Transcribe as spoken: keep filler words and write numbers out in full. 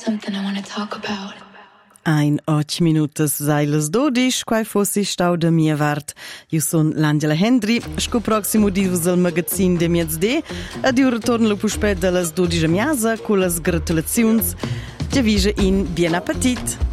something I want to talk about. Ein otg minutas sai las dodisch, quai fossi stau da mia vart. Io son l'Angela Hendry, sco proximo divus al magazin de miezde, ad io retorno lo puspet de las dodisch a miasa, con las gratulaziuns. Già vige in bien appetit!